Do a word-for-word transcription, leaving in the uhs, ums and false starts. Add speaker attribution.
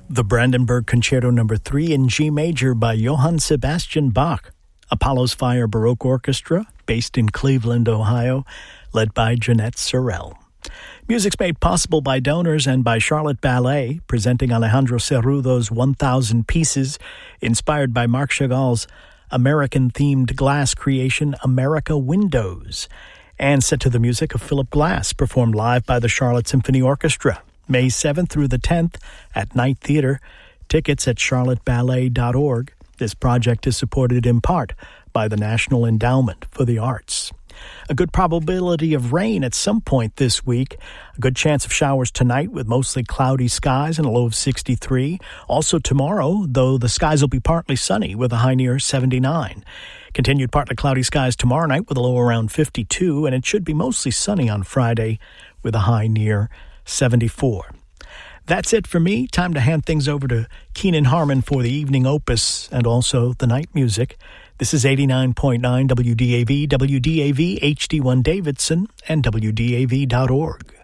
Speaker 1: The Brandenburg Concerto Number three in G Major by Johann Sebastian Bach. Apollo's Fire Baroque Orchestra, based in Cleveland, Ohio, led by Jeanette Sorrell. Music's made possible by donors and by Charlotte Ballet, presenting Alejandro Cerrudo's one thousand Pieces, inspired by Marc Chagall's American-themed glass creation, America Windows, and set to the music of Philip Glass, performed live by the Charlotte Symphony Orchestra, May seventh through the tenth at Night Theater. Tickets at charlotte ballet dot org. This project is supported in part by the National Endowment for the Arts. A good probability of rain at some point this week. A good chance of showers tonight with mostly cloudy skies and a low of sixty-three. Also tomorrow, though the skies will be partly sunny with a high near seventy-nine. Continued partly cloudy skies tomorrow night with a low around fifty-two, and it should be mostly sunny on Friday with a high near seventy-four. That's it for me. Time to hand things over to Keenan Harmon for the evening opus and also the night music. This is eighty-nine point nine W D A V, W D A V H D one Davidson, and W D A V dot org.